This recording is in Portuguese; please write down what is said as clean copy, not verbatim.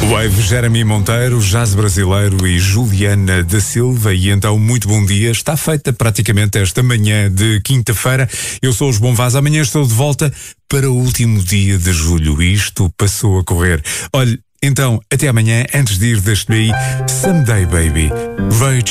Wave, Jeremy Monteiro, jazz brasileiro e Juliana da Silva. E então, muito bom dia. Está feita praticamente esta manhã de quinta-feira. Eu sou o João Vaz. Amanhã estou de volta para o último dia de julho. Isto passou a correr. Olhe, então, até amanhã. Antes de ir, deixe-me aí Someday Baby, Ray